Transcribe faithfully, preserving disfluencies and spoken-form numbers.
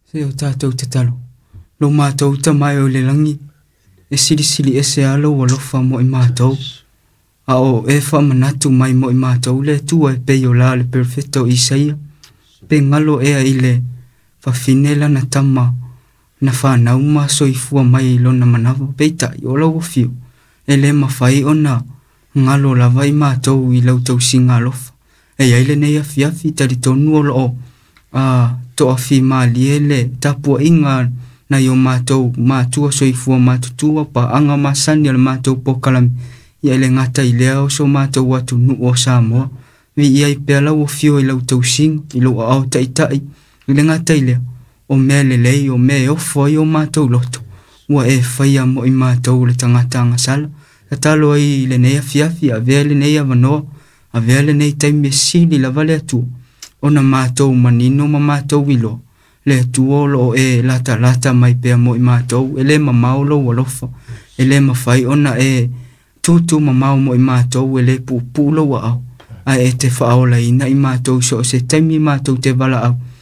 Se o tātou te talo. Lo mātou ta mai o le langi. E sili sili e se alo wa lofa mo i mātou. A o e wha manatu mai mo i mātou le tua e pei o la le perfecto Isaia. Pe ngalo ea i le whawhinela na tama na whanau ma soifua mai i lona manawa. Peita i ola o fiu. E le mawhai o na ngalo lava i mātou i lau tau singa alofa. E aile nei a fiafi tari tonu o lo a to a fi mali ele tapua inga na yo mātou mātua soifua mātutua pa anga masani ala mātou pokalami. I aile ngata i lea o so mātou watu nu o Samoa. Vi i ai pēla o fio i lau tau singa i lo au tai tai. I le ngata i lea o mea le lei o mea ofo i o mātou loto. Ua e whaia mo i mātou le tangata ngasala. Ta talo ai le neia fiafi a vea le neia vanoa. A vea le nei taimi e sili la vale atu. Ona mātou manino ma mātou wilo. Le tuolo e lata lata mai pea mo i mātou. E le mamau lo walofa. E le mawhai ona e tutu mamau mo i mātou. E le pupulo wa au. A e te whaola ina i mātou so se taimi mātou te vala au.